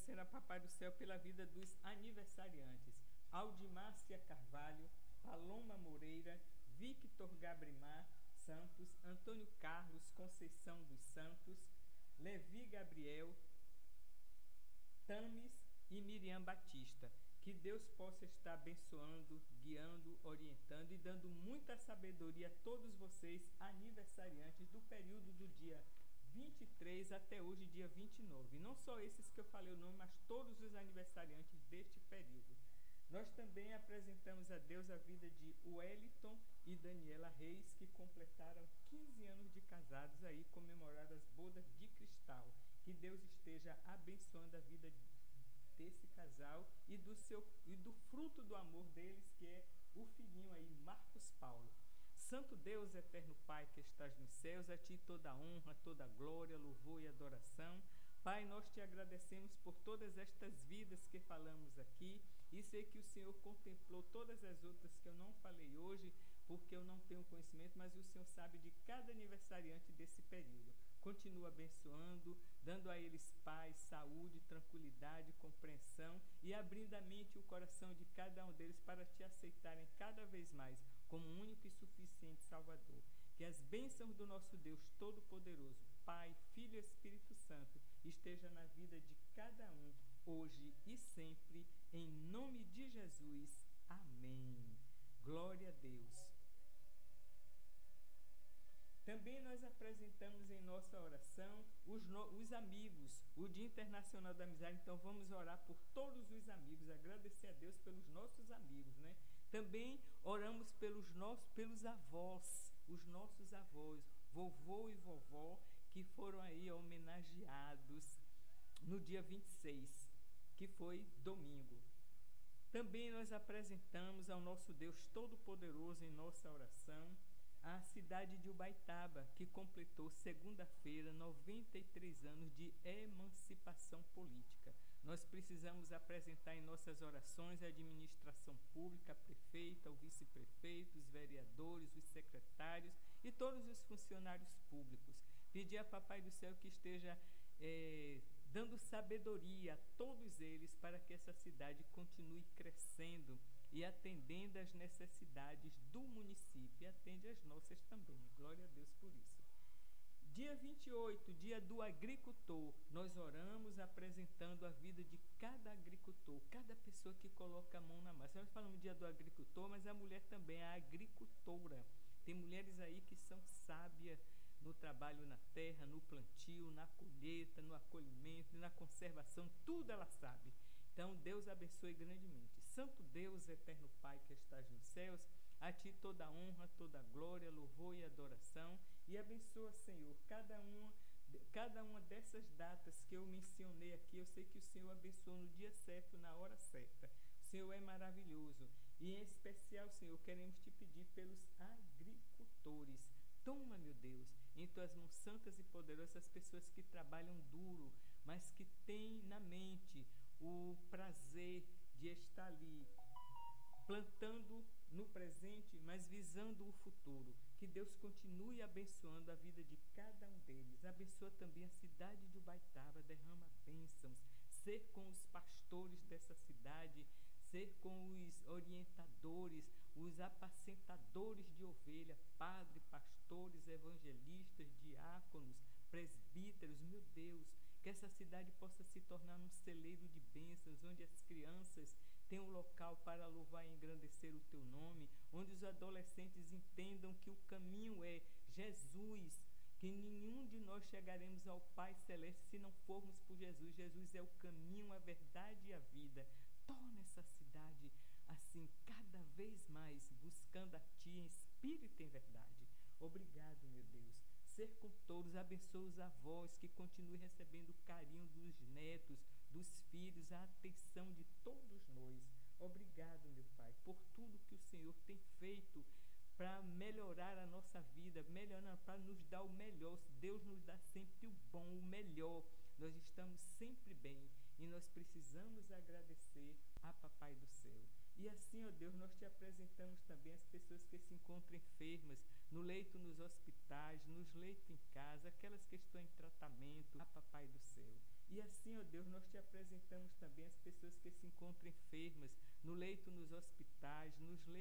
agradecendo a Papai do Céu pela vida dos aniversariantes. Aldimácia Carvalho, Paloma Moreira, Victor Gabrimar Santos, Antônio Carlos Conceição dos Santos, Levi Gabriel, Tames e Miriam Batista. Que Deus possa estar abençoando, guiando, orientando e dando muita sabedoria a todos vocês, aniversariantes do período do dia 23 até hoje, dia 29. Não só esses que eu falei o nome, mas todos os aniversariantes deste período. Nós também apresentamos a Deus a vida de Wellington e Daniela Reis, que completaram 15 anos de casados aí, comemoraram as bodas de cristal. Que Deus esteja abençoando a vida desse casal e do fruto do amor deles, que é o filhinho aí, Marcos Paulo. Santo Deus, eterno Pai que estás nos céus, a Ti toda honra, toda glória, louvor e adoração. Pai, nós Te agradecemos por todas estas vidas que falamos aqui, e sei que o Senhor contemplou todas as outras que eu não falei hoje, porque eu não tenho conhecimento, mas o Senhor sabe de cada aniversariante desse período. Continua abençoando, dando a eles paz, saúde, tranquilidade, compreensão e abrindo a mente e o coração de cada um deles para Te aceitarem cada vez mais como único e suficiente Salvador. Que as bênçãos do nosso Deus Todo-Poderoso, Pai, Filho e Espírito Santo, esteja na vida de cada um, hoje e sempre, em nome de Jesus. Amém. Glória a Deus. Também nós apresentamos em nossa oração os amigos, o Dia Internacional da Amizade. Então vamos orar por todos os amigos, agradecer a Deus pelos nossos amigos, né? Também oramos pelos avós, os nossos avós, vovô e vovó, que foram aí homenageados no dia 26, que foi domingo. Também nós apresentamos ao nosso Deus Todo-Poderoso em nossa oração a cidade de Ubaitaba, que completou segunda-feira 93 anos de emancipação política. Nós precisamos apresentar em nossas orações a administração pública, a prefeita, o vice-prefeito, os vereadores, os secretários e todos os funcionários públicos. Pedir a Papai do Céu que esteja dando sabedoria a todos eles para que essa cidade continue crescendo e atendendo às necessidades do município, e atende às nossas também. Glória a Deus por isso. Dia 28, dia do agricultor, nós oramos apresentando a vida de cada agricultor, cada pessoa que coloca a mão na massa. Nós falamos dia do agricultor, mas a mulher também é agricultora. Tem mulheres aí que são sábias no trabalho na terra, no plantio, na colheita, no acolhimento, na conservação, tudo ela sabe. Então, Deus abençoe grandemente. Santo Deus, eterno Pai que estás nos céus, a Ti toda honra, toda glória, louvor e adoração. E abençoa, Senhor, cada uma dessas datas que eu mencionei aqui. Eu sei que o Senhor abençoou no dia certo, na hora certa. O Senhor é maravilhoso. E em especial, Senhor, queremos Te pedir pelos agricultores. Toma, meu Deus, em Tuas mãos santas e poderosas as pessoas que trabalham duro, mas que têm na mente o prazer de estar ali plantando no presente, mas visando o futuro. Que Deus continue abençoando a vida de cada um deles. Abençoa também a cidade de Ubaitaba, derrama bênçãos. Ser com os pastores dessa cidade, ser com os orientadores, os apacentadores de ovelha, padres, pastores, evangelistas, diáconos, presbíteros. Meu Deus, que essa cidade possa se tornar um celeiro de bênçãos, onde as crianças tenham um local para louvar e engrandecer o Teu nome, onde os adolescentes entendam que o caminho é Jesus, que nenhum de nós chegaremos ao Pai Celeste se não formos por Jesus. Jesus é o caminho, a verdade e a vida. Torna essa cidade assim, cada vez mais, buscando a Ti em espírito e em verdade. Obrigado, meu Deus. Ser com todos, abençoa os avós, que continuem recebendo o carinho dos netos, dos filhos, a atenção de todos nós. Obrigado, meu Pai, por tudo que o Senhor tem feito para melhorar a nossa vida, para nos dar o melhor. Deus nos dá sempre o bom, o melhor. Nós estamos sempre bem e nós precisamos agradecer a Papai do Céu. E assim, ó Deus, nós Te apresentamos também as pessoas que se encontram enfermas, no leito nos hospitais, nos leitos em casa, aquelas que estão em tratamento, a Papai do Céu. E assim assim, ó Deus, nós te apresentamos também as pessoas que se encontram enfermas, no leito nos hospitais, nos leitos